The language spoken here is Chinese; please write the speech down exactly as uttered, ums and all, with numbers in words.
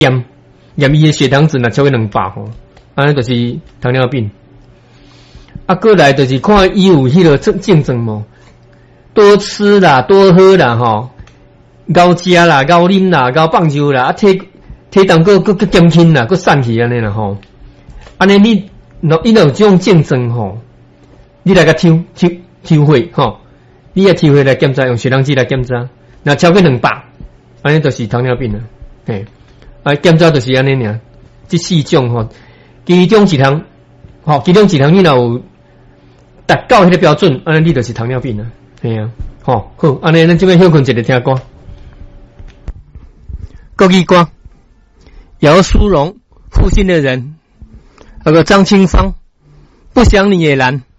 验验伊的血糖值若超过两百吼，安尼就是糖尿病。啊，过来就是看伊有迄个症症状无，多吃啦，多喝啦吼，高食啦，高啉啦，高放酒啦，啊体体重个个个减轻啦，个散去安尼啦吼。安尼你若伊若有这种症状吼，你来个抽抽抽血吼，你来抽血来检查，用血糖计来检查，若超过两百，安尼就是糖尿病啦。嘿，啊检查就是安尼尔，这四种吼，其中一项吼，其中一项你若有达到迄个标准，安尼你就是糖尿病啦。嘿啊，吼好，安尼咱这边休困一个听歌，国语歌，姚苏荣，负心的人，那个张清芳，不想你也难。